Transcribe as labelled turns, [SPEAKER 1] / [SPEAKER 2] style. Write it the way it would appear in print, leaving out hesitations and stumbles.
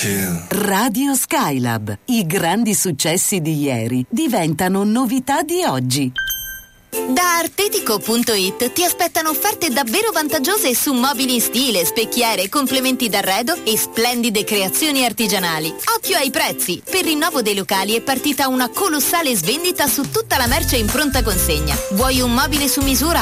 [SPEAKER 1] Radio Skylab. I grandi successi di ieri diventano novità di oggi.
[SPEAKER 2] Da Artetico.it ti aspettano offerte davvero vantaggiose su mobili in stile, specchiere, complementi d'arredo e splendide creazioni artigianali. Occhio ai prezzi! Per rinnovo dei locali è partita una colossale svendita su tutta la merce in pronta consegna. Vuoi un mobile su misura